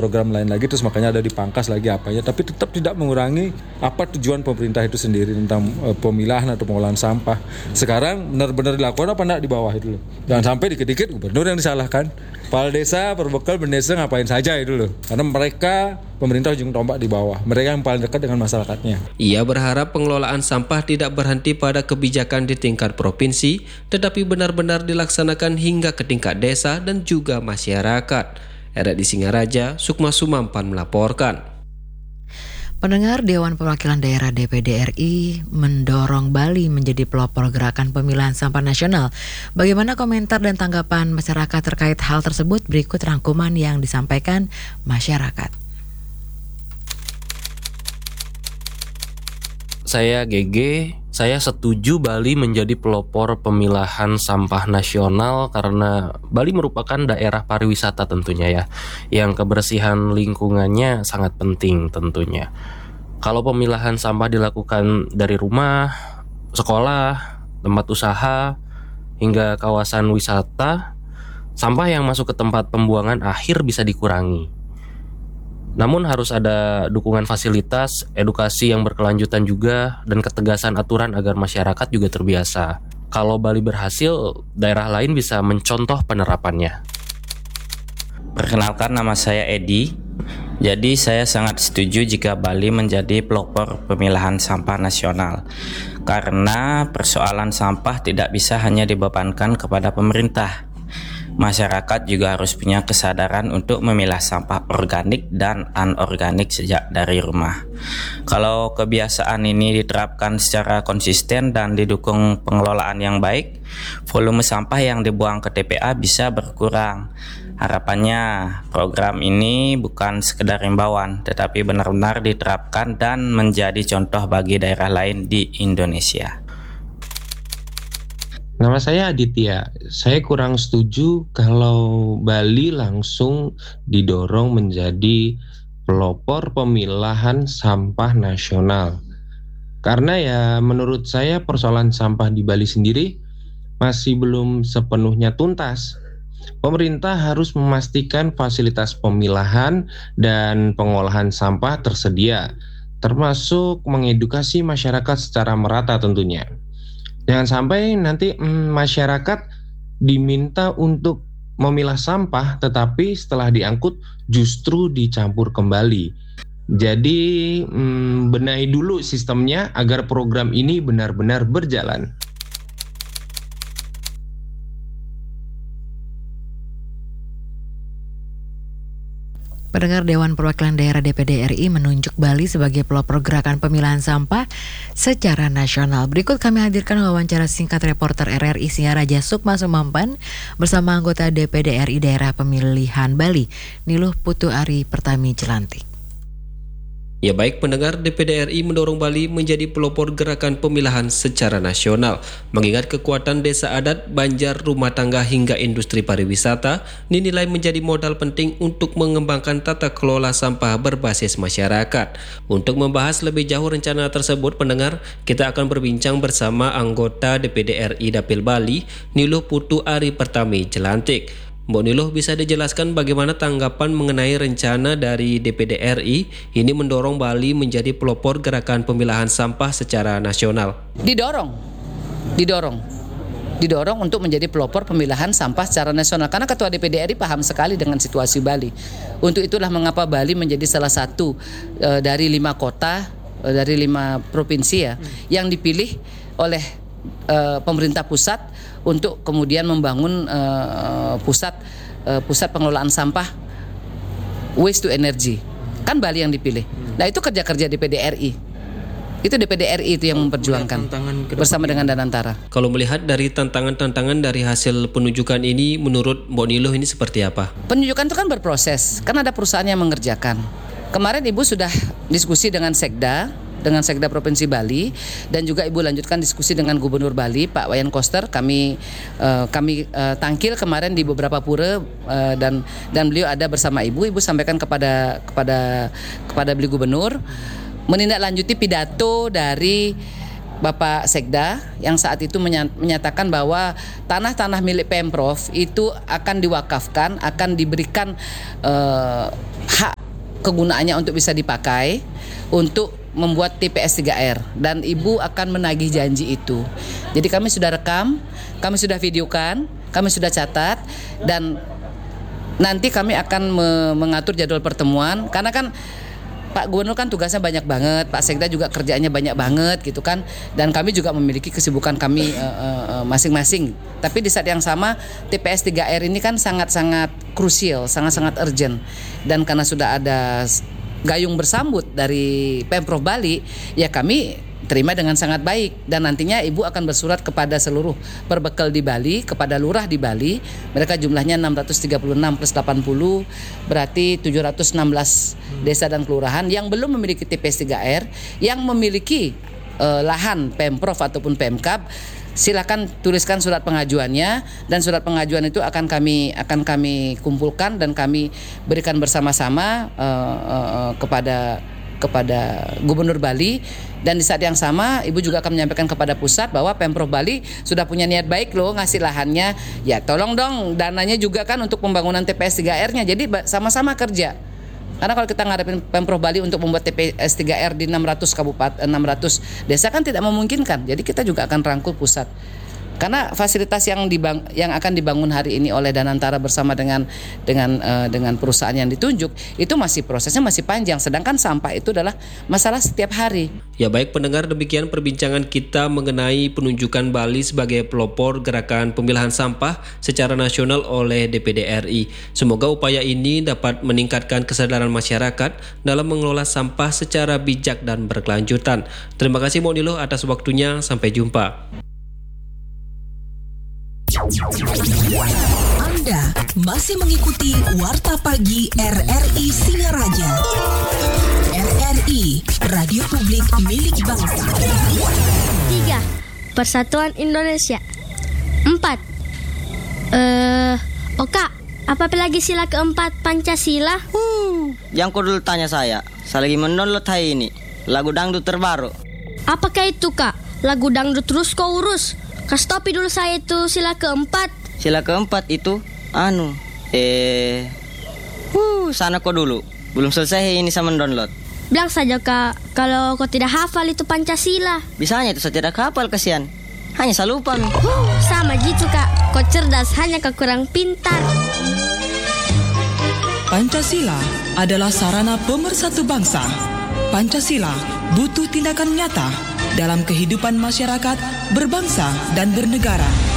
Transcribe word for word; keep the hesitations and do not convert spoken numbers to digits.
program lain lagi, terus makanya ada dipangkas lagi apanya, tapi tetap tidak mengurangi apa tujuan pemerintah itu sendiri tentang uh, pemilahan atau pengolahan sampah. Sekarang benar-benar dilakukan apa enggak di bawah itu loh. Jangan sampai dikit-dikit gubernur yang disalahkan. Kepala desa, perbekal, bendesa ngapain saja itu loh. Karena mereka pemerintah ujung tombak di bawah. Mereka yang paling dekat dengan masyarakatnya. Ia berharap pengelolaan sampah tidak berhenti pada kebijakan di tingkat provinsi, tetapi benar-benar dilaksanakan hingga ke tingkat desa dan juga masyarakat. R R I Singaraja, Sukma Sumampan melaporkan. Pendengar, Dewan Perwakilan Daerah D P D R I mendorong Bali menjadi pelopor gerakan pemilahan sampah nasional. Bagaimana komentar dan tanggapan masyarakat terkait hal tersebut? Berikut rangkuman yang disampaikan masyarakat. Saya G G, saya setuju Bali menjadi pelopor pemilahan sampah nasional karena Bali merupakan daerah pariwisata tentunya ya, yang kebersihan lingkungannya sangat penting tentunya. Kalau pemilahan sampah dilakukan dari rumah, sekolah, tempat usaha, hingga kawasan wisata, sampah yang masuk ke tempat pembuangan akhir bisa dikurangi. Namun harus ada dukungan fasilitas, edukasi yang berkelanjutan juga, dan ketegasan aturan agar masyarakat juga terbiasa. Kalau Bali berhasil, daerah lain bisa mencontoh penerapannya. Perkenalkan, nama saya Edi. Jadi saya sangat setuju jika Bali menjadi pelopor pemilahan sampah nasional. Karena persoalan sampah tidak bisa hanya dibebankan kepada pemerintah. Masyarakat juga harus punya kesadaran untuk memilah sampah organik dan anorganik sejak dari rumah. Kalau kebiasaan ini diterapkan secara konsisten dan didukung pengelolaan yang baik, volume sampah yang dibuang ke T P A bisa berkurang. Harapannya program ini bukan sekedar himbauan, tetapi benar-benar diterapkan dan menjadi contoh bagi daerah lain di Indonesia. Nama saya Aditya. Saya kurang setuju kalau Bali langsung didorong menjadi pelopor pemilahan sampah nasional. Karena ya menurut saya persoalan sampah di Bali sendiri masih belum sepenuhnya tuntas. Pemerintah harus memastikan fasilitas pemilahan dan pengolahan sampah tersedia, termasuk mengedukasi masyarakat secara merata tentunya. Jangan sampai nanti mm, masyarakat diminta untuk memilah sampah, tetapi setelah diangkut justru dicampur kembali. Jadi mm, benahi dulu sistemnya agar program ini benar-benar berjalan. Pendengar, Dewan Perwakilan Daerah D P D R I menunjuk Bali sebagai pelopor gerakan pemilahan sampah secara nasional. Berikut kami hadirkan wawancara singkat reporter R R I Singaraja Sukma Sumampan bersama anggota D P D R I Daerah Pemilihan Bali, Niluh Putu Ari Pertami Jelantik. Ya baik pendengar, D P D R I mendorong Bali menjadi pelopor gerakan pemilahan secara nasional. Mengingat kekuatan desa adat, banjar, rumah tangga hingga industri pariwisata dinilai menjadi modal penting untuk mengembangkan tata kelola sampah berbasis masyarakat. Untuk membahas lebih jauh rencana tersebut, pendengar, kita akan berbincang bersama anggota D P D R I Dapil Bali, Niluh Putu Ari Pertami Jelantik. Mbak Niluh, bisa dijelaskan bagaimana tanggapan mengenai rencana dari D P D R I ini mendorong Bali menjadi pelopor gerakan pemilahan sampah secara nasional? Didorong, didorong, didorong untuk menjadi pelopor pemilahan sampah secara nasional. Karena Ketua D P D R I paham sekali dengan situasi Bali. Untuk itulah mengapa Bali menjadi salah satu e, dari lima kota, e, dari lima provinsi ya, hmm. yang dipilih oleh e, pemerintah pusat untuk kemudian membangun uh, pusat uh, pusat pengelolaan sampah waste to energy. Kan Bali yang dipilih. Nah itu kerja-kerja D P D R I. Itu D P D R I itu yang memperjuangkan bersama dengan Danantara. Kalau melihat dari tantangan-tantangan dari hasil penunjukan ini, menurut Mbak Niluh ini seperti apa? Penunjukan itu kan berproses, kan ada perusahaan yang mengerjakan. Kemarin Ibu sudah diskusi dengan Sekda, dengan Sekda Provinsi Bali, dan juga Ibu lanjutkan diskusi dengan Gubernur Bali Pak Wayan Koster. Kami uh, kami uh, tangkil kemarin di beberapa pura uh, dan dan beliau ada bersama Ibu. Ibu sampaikan kepada kepada kepada beliau Gubernur menindaklanjuti pidato dari Bapak Sekda yang saat itu menyatakan bahwa tanah-tanah milik Pemprov itu akan diwakafkan, akan diberikan uh, hak kegunaannya untuk bisa dipakai untuk membuat T P S tiga R, dan Ibu akan menagih janji itu. Jadi kami sudah rekam, kami sudah videokan, kami sudah catat, dan nanti kami akan me- mengatur jadwal pertemuan, karena kan Pak Gubernur kan tugasnya banyak banget, Pak Sekda juga kerjaannya banyak banget gitu kan, dan kami juga memiliki kesibukan kami uh, uh, masing-masing. Tapi di saat yang sama T P S tiga R ini kan sangat-sangat krusial, sangat-sangat urgent, dan karena sudah ada gayung bersambut dari Pemprov Bali, ya kami terima dengan sangat baik, dan nantinya Ibu akan bersurat kepada seluruh perbekel di Bali, kepada lurah di Bali. Mereka jumlahnya enam ratus tiga puluh enam plus delapan puluh, berarti tujuh ratus enam belas desa dan kelurahan yang belum memiliki T P S tiga R, yang memiliki eh, lahan Pemprov ataupun Pemkab. Silakan tuliskan surat pengajuannya, dan surat pengajuan itu akan kami akan kami kumpulkan dan kami berikan bersama-sama uh, uh, kepada kepada Gubernur Bali. Dan di saat yang sama Ibu juga akan menyampaikan kepada pusat bahwa Pemprov Bali sudah punya niat baik loh ngasih lahannya. Ya tolong dong dananya juga kan untuk pembangunan T P S tiga R-nya. Jadi sama-sama kerja. Karena kalau kita ngadepin Pemprov Bali untuk membuat T P S tiga R di enam ratus kabupaten, enam ratus desa kan tidak memungkinkan. Jadi kita juga akan rangkul pusat. Karena fasilitas yang dibang, yang akan dibangun hari ini oleh Danantara bersama dengan dengan uh, dengan perusahaan yang ditunjuk itu masih prosesnya masih panjang, sedangkan sampah itu adalah masalah setiap hari. Ya baik pendengar, demikian perbincangan kita mengenai penunjukan Bali sebagai pelopor gerakan pemilahan sampah secara nasional oleh D P D R I. Semoga upaya ini dapat meningkatkan kesadaran masyarakat dalam mengelola sampah secara bijak dan berkelanjutan. Terima kasih Monilo atas waktunya, sampai jumpa. Anda masih mengikuti Warta Pagi R R I Singaraja. R R I, Radio Publik Milik Bangsa. Tiga, Persatuan Indonesia. Empat, eh, Oka, apa lagi sila keempat Pancasila? Uh, yang kau dulu tanya saya, saya lagi mendownload hari ini lagu dangdut terbaru. Apakah itu Kak? Lagu dangdut terus kau urus. Kasih topi dulu saya itu sila keempat. Sila keempat itu, anu, eh, uh, sana kau dulu. Belum selesai ini saya mendownload. Bilang saja Kak, kalau kau tidak hafal itu Pancasila. Bisanya itu saya tidak hafal, kasihan. Hanya saya lupa nih. Uh, sama gitu Kak, kau cerdas, hanya kau kurang pintar. Pancasila adalah sarana pemersatu bangsa. Pancasila butuh tindakan nyata dalam kehidupan masyarakat, berbangsa, dan bernegara.